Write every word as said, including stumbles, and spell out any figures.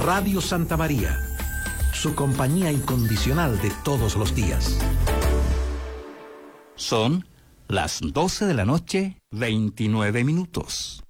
Radio Santa María, su compañía incondicional de todos los días. Son las doce de la noche, veintinueve minutos.